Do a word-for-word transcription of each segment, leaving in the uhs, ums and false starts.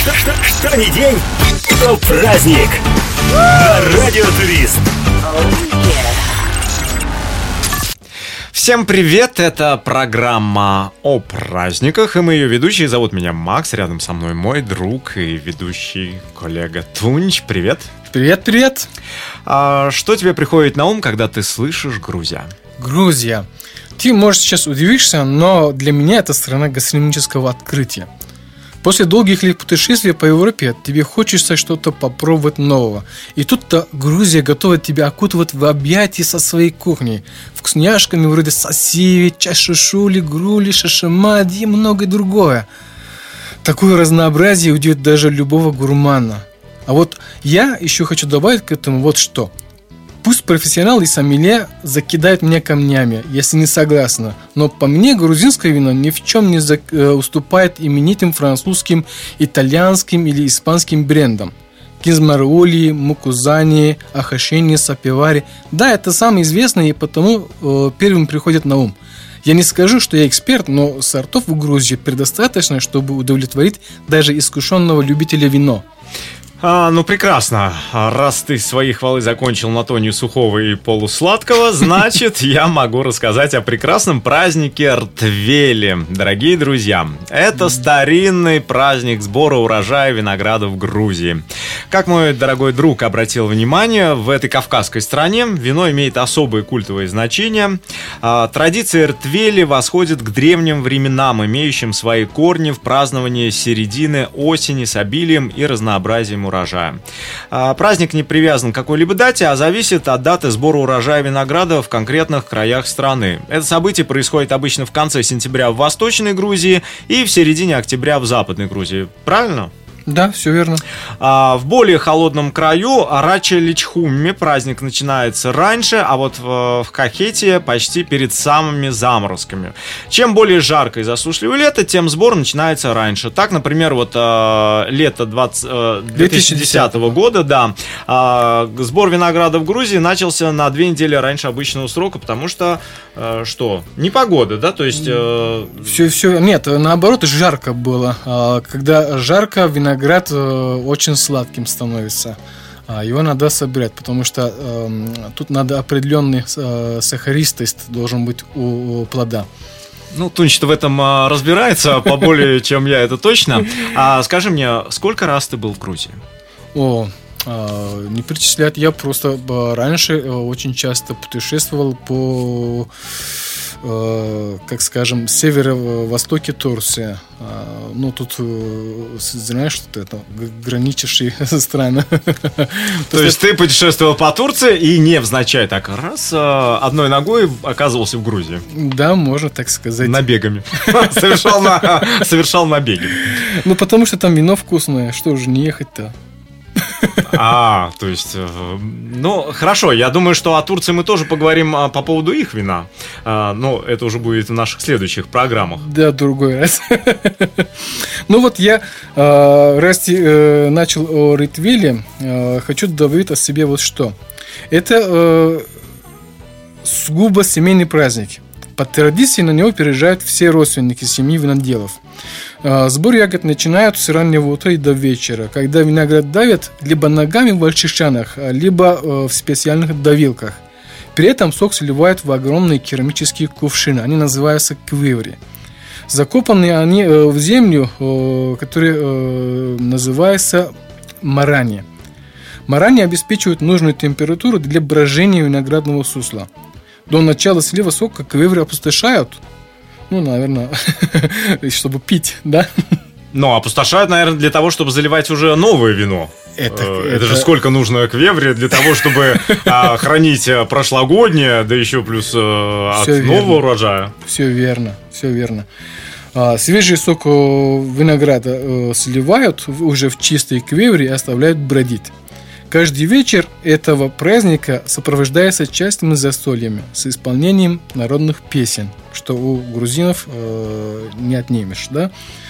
Что, что, что ни день, то праздник. На Радио Турист. Всем привет, это программа о праздниках, и мы ее ведущие. Зовут меня Макс, рядом со мной мой друг и ведущий коллега Тунч. Привет. Привет, привет. А что тебе приходит на ум, когда ты слышишь Грузия? Грузия. Ты, может, сейчас удивишься, но для меня это страна гастрономического открытия. После долгих лет путешествия по Европе тебе хочется что-то попробовать нового. И тут-то Грузия готова тебя окутывать в объятия со своей кухней. Вкусняшками вроде сосиви, чашушули, грули, шашимади и многое другое. Такое разнообразие удивит даже любого гурмана. А вот я еще хочу добавить к этому вот что. Пусть профессионал и сомелье закидают меня камнями, если не согласны, но по мне грузинское вино ни в чем не за, э, уступает именитым французским, итальянским или испанским брендам. Кизмарули, Мукузани, Ахашини, Сапивари. Да, это самые известные, и потому э, первым приходят на ум. Я не скажу, что я эксперт, но сортов в Грузии предостаточно, чтобы удовлетворить даже искушенного любителя вина. А, ну, прекрасно. Раз ты свои хвалы закончил на тоне сухого и полусладкого, значит, я могу рассказать о прекрасном празднике Ртвели. Дорогие друзья, это старинный праздник сбора урожая винограда в Грузии. Как мой дорогой друг обратил внимание, в этой кавказской стране вино имеет особое культовое значение. Традиция Ртвели восходит к древним временам, имеющим свои корни в праздновании середины осени с обилием и разнообразием урожая. урожая. Праздник не привязан к какой-либо дате, а зависит от даты сбора урожая винограда в конкретных краях страны. Это событие происходит обычно в конце сентября в Восточной Грузии и в середине октября в Западной Грузии. Правильно? Да, все верно. А в более холодном краю, Рача-Личхуме, праздник начинается раньше, а вот в, в Кахете почти перед самыми заморозками. Чем более жарко и засушливое лето, тем сбор начинается раньше. Так, например, вот э, лето двадцать, э, две тысячи десятого года, да, э, сбор винограда в Грузии начался на две недели раньше обычного срока, потому что, э, что, непогода, да, то есть... Э... Все, все, нет, наоборот, жарко было. Когда жарко, виноград Виноград э, очень сладким становится. А, его надо собирать, потому что э, тут надо определенный э, сахаристость должен быть у, у плода. Ну, Тунч-то в этом а, разбирается поболее, чем я, это точно. А скажи мне, сколько раз ты был в Грузии? О, э, не перечислять. Я просто э, раньше э, очень часто путешествовал по... как скажем, северо-востоке Турции. Ну, тут, знаешь, что это граничащие страны. То есть ты путешествовал по Турции и невзначай так раз одной ногой оказывался в Грузии? Да, можно так сказать. Набегами. Совершал набеги. Ну, потому что там вино вкусное. Что же не ехать-то? А, то есть, ну, хорошо, я думаю, что о Турции мы тоже поговорим по поводу их вина, но это уже будет в наших следующих программах. Да, другой раз. Ну вот я, раз начал о Ртвели, хочу добавить о себе вот что. Это сугубо семейный праздник. По традиции на него приезжают все родственники семьи виноделов. Сбор ягод начинают с раннего утра и до вечера, когда виноград давят либо ногами в большишанах, либо в специальных давилках. При этом сок сливают в огромные керамические кувшины, они называются квиври. Закопаны они в землю, которая называется марани. Марани обеспечивают нужную температуру для брожения виноградного сусла. До начала слива сока квиври опустошают. Ну, наверное, чтобы пить, да? Ну, опустошают, наверное, для того, чтобы заливать уже новое вино. Это, это, это же сколько нужно квеври для того, чтобы а, хранить прошлогоднее, да еще плюс а, от все нового верно. урожая. Все верно, все верно. А, свежий сок винограда а, сливают уже в чистые квеври и оставляют бродить. Каждый вечер этого праздника сопровождается частыми застольями с исполнением народных песен, что у грузинов э, не отнимешь, да?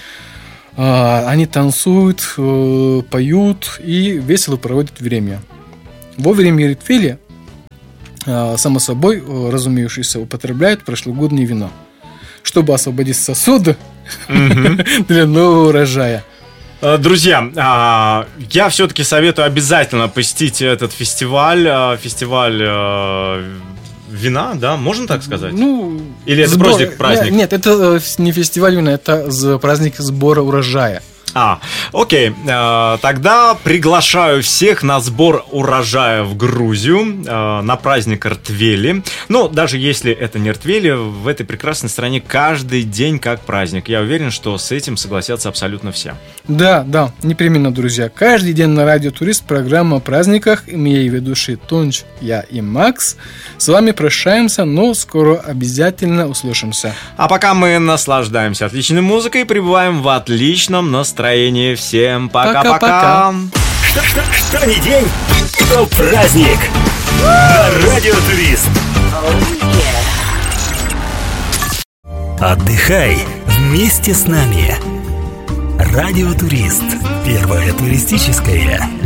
А, они танцуют, э, поют и весело проводят время. Во время Ртвели, э, само собой, э, разумеющееся, употребляют прошлогоднее вино, чтобы освободить сосуды mm-hmm. для нового урожая. Друзья, я все-таки советую обязательно посетить этот фестиваль, фестиваль вина, да, можно так сказать? Ну, или это сбор... просто праздник? Нет, нет, это не фестиваль вина, это праздник сбора урожая. А, окей, тогда приглашаю всех на сбор урожая в Грузию, на праздник Ртвели. Ну, даже если это не Ртвели, в этой прекрасной стране каждый день как праздник. Я уверен, что с этим согласятся абсолютно все. Да, да, непременно, друзья. Каждый день на Радио Турист программа о праздниках. И мои ведущие Тонч, я и Макс. С вами прощаемся, но скоро обязательно услышимся. А пока мы наслаждаемся отличной музыкой и пребываем в отличном настроении. Всем пока-пока. Что, что, что не день, то праздник. На Радио Турист. Отдыхай вместе с нами. Радио Турист. Первое туристическое